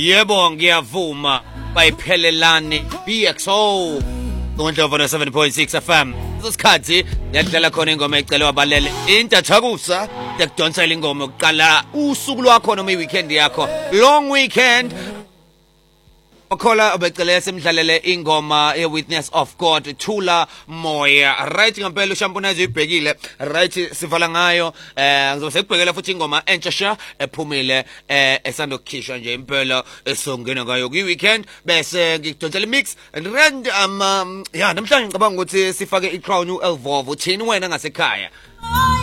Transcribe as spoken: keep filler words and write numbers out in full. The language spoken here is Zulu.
Yebo ngiyavuma bayiphelelani B X O Ndlovu seven point six F M. Isikhathi yadlala khona ingoma ecelwa abalele intathakusa yakudonsela ingoma yokuqala usuku lwakho noma iweekend yakho long weekend. Okhola obecele semdlalele ingoma ye Witness of God Thula Moya right ngempela ushampunazi ibhekile right sivala ngayo eh ngizobe sekubhekela futhi ingoma entshasha ephumile eh esandokukhishwa nje impela esongena ngayo ku weekend bese ngikudonsela mix and rand um ya namhlanje ngicabanga ukuthi sifake iCrown uElvovo thini wena ngasekhaya.